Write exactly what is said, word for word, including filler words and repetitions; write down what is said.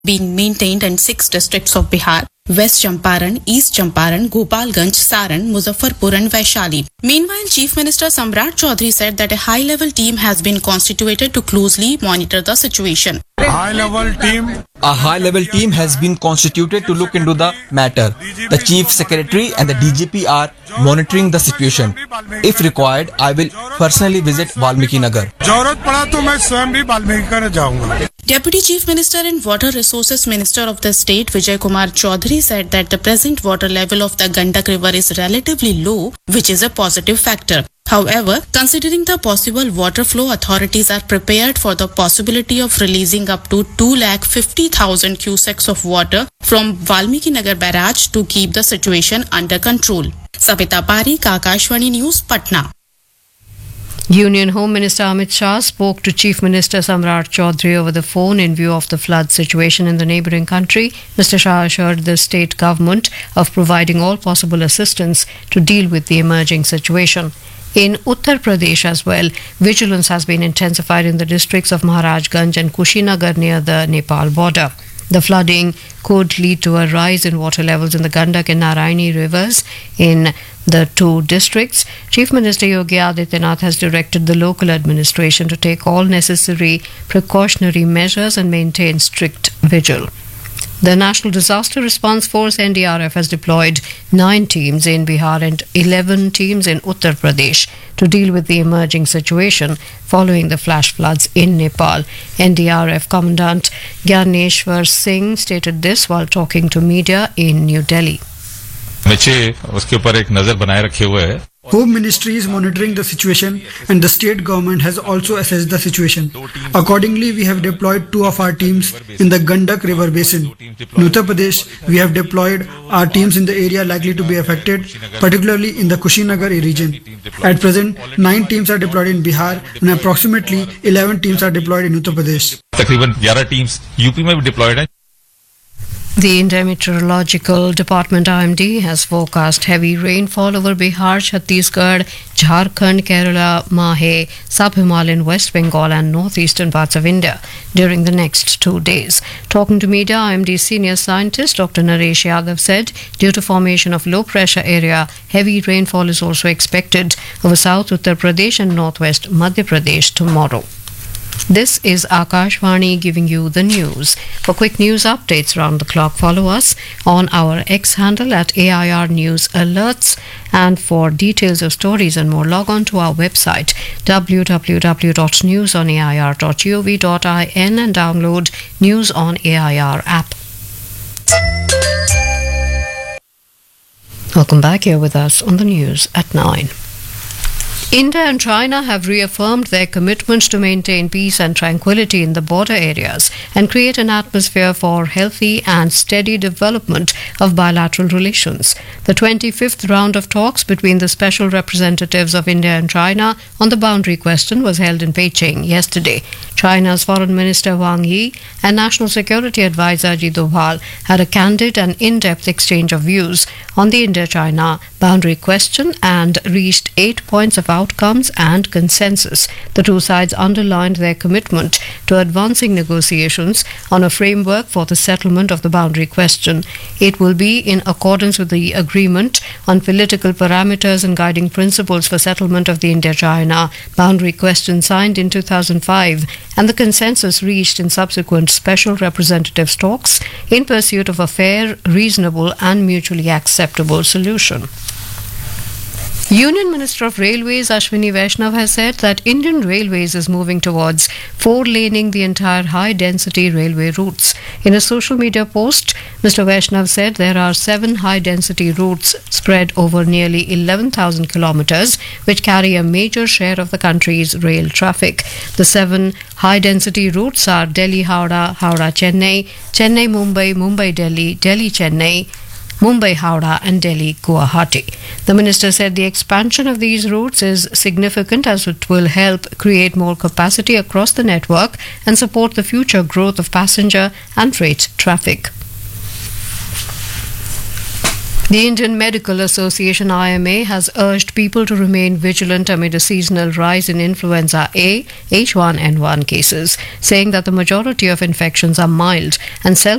being maintained in six districts of Bihar: West Champaran, East Champaran, Gopalganj, Saran, Muzaffarpur and Vaishali. Meanwhile, Chief Minister Samrat Chaudhary said that a high-level team has been constituted to closely monitor the situation. High-level team. A high-level team has been constituted to look into the matter. The Chief Secretary and the D G P are monitoring the situation. If required, I will personally visit Valmiki Nagar. Deputy Chief Minister and Water Resources Minister of the state Vijay Kumar Chaudhary said that the present water level of the Gandak River is relatively low, which is a positive factor. However, considering the possible water flow, authorities are prepared for the possibility of releasing up to two lakh fifty thousand cusecs of water from Valmiki Nagar barrage to keep the situation under control. Sabita Parikh, Akashvani News, Patna. Union Home Minister Amit Shah spoke to Chief Minister Samrat Chaudhary over the phone in view of the flood situation in the neighbouring country. Mister Shah assured the state government of providing all possible assistance to deal with the emerging situation. In Uttar Pradesh as well, vigilance has been intensified in the districts of Maharajganj and Kushinagar near the Nepal border. The flooding could lead to a rise in water levels in the Gandak and Narayani rivers in the two districts. Chief Minister Yogi Adityanath has directed the local administration to take all necessary precautionary measures and maintain strict vigil. The National Disaster Response Force N D R F has deployed nine teams in Bihar and eleven teams in Uttar Pradesh to deal with the emerging situation following the flash floods in Nepal. N D R F Commandant Gyaneshwar Singh stated this while talking to media in New Delhi. Home Ministry is monitoring the situation and the state government has also assessed the situation. Accordingly, we have deployed two of our teams in the Gandak River Basin. In Uttar Pradesh, we have deployed our teams in the area likely to be affected, particularly in the Kushinagar region. At present, nine teams are deployed in Bihar and approximately eleven teams are deployed in Uttar Pradesh. तकरीबन eleven teams U P में भी deployed हैं. The Indian Meteorological Department I M D has forecast heavy rainfall over Bihar, Chhattisgarh, Jharkhand, Kerala, Mahe, Sub-Himalayan, West Bengal and northeastern parts of India during the next two days. Talking to media, I M D senior scientist Doctor Naresh Yadav said due to formation of low pressure area, heavy rainfall is also expected over South Uttar Pradesh and northwest Madhya Pradesh tomorrow. This is Akashvani giving you the news. For quick news updates round the clock, follow us on our X handle at A I R News Alerts. And for details of stories and more, log on to our website w w w dot news on a i r dot gov dot in and download News on A I R app. Welcome back here with us on the news at nine. India and China have reaffirmed their commitment to maintain peace and tranquility in the border areas and create an atmosphere for healthy and steady development of bilateral relations. The twenty-fifth round of talks between the special representatives of India and China on the boundary question was held in Beijing yesterday. China's Foreign Minister Wang Yi and National Security Advisor Ajit Doval had a candid and in-depth exchange of views on the India-China boundary question and reached eight points of outcomes and consensus. The two sides underlined their commitment to advancing negotiations on a framework for the settlement of the boundary question. It will be in accordance with the agreement on political parameters and guiding principles for settlement of the India-China boundary question signed in two thousand five and the consensus reached in subsequent special representatives talks in pursuit of a fair, reasonable and mutually acceptable solution. Union Minister of Railways Ashwini Vaishnav has said that Indian Railways is moving towards four-laning the entire high-density railway routes. In a social media post, Mister Vaishnav said there are seven high-density routes spread over nearly eleven thousand kilometres, which carry a major share of the country's rail traffic. The seven high-density routes are Delhi-Howrah, Howrah-Chennai, Chennai-Mumbai, Mumbai-Delhi, Delhi-Chennai, Mumbai-Howrah and Delhi-Guwahati. The minister said the expansion of these routes is significant as it will help create more capacity across the network and support the future growth of passenger and freight traffic. The Indian Medical Association I M A has urged people to remain vigilant amid a seasonal rise in influenza A, H one N one cases, saying that the majority of infections are mild and self